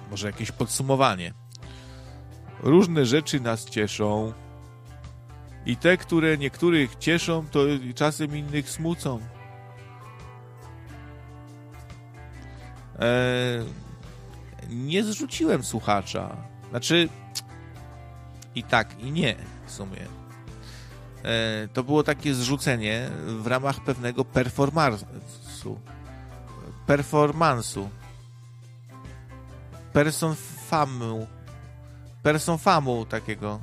może jakieś podsumowanie. Różne rzeczy nas cieszą i te, które niektórych cieszą, to czasem innych smucą. Nie zrzuciłem słuchacza. Znaczy i tak, i nie w sumie. To było takie zrzucenie w ramach pewnego performansu. Person famu takiego.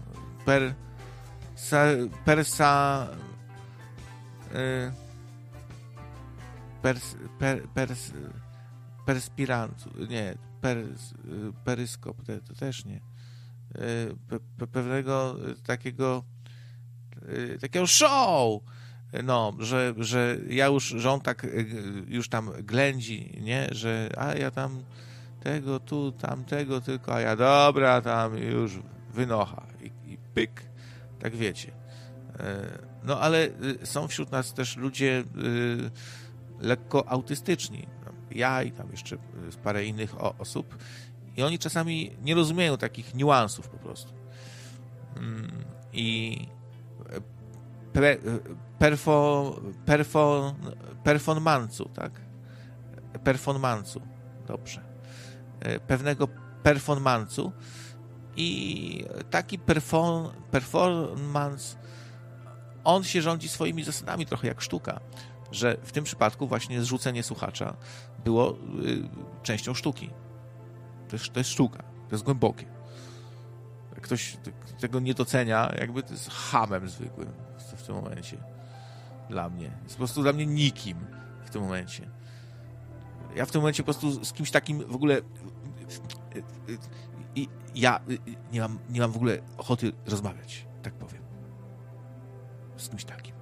Perspirantu. Nie, peryskop, to też nie. Pewnego takiego show, no, że on tak już tam ględzi, nie, że ja tam tego, tu, tamtego tylko, a ja dobra, tam już wynocha i pyk, tak wiecie. No, ale są wśród nas też ludzie lekko autystyczni. Ja i tam jeszcze parę innych osób i oni czasami nie rozumieją takich niuansów po prostu. I performansu, tak? Performansu, dobrze. Pewnego performansu i taki performance on się rządzi swoimi zasadami trochę jak sztuka, że w tym przypadku właśnie zrzucenie słuchacza było częścią sztuki. To jest sztuka, to jest głębokie. Jak ktoś tego nie docenia, jakby to jest chamem zwykłym w tym momencie. Dla mnie. Jest po prostu dla mnie nikim w tym momencie. Ja w tym momencie po prostu z kimś takim w ogóle ja nie mam w ogóle ochoty rozmawiać, tak powiem. Z kimś takim.